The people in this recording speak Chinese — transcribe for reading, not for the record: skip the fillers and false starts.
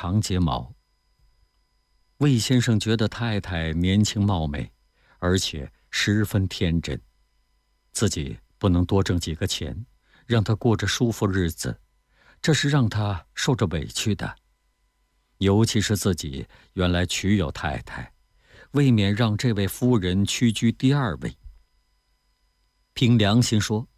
长睫毛。魏先生觉得太太年轻貌美，而且十分天真，自己不能多挣几个钱，让她过着舒服日子，这是让他受着委屈的。尤其是自己原来娶有太太，未免让这位夫人屈居第二位。凭良心说，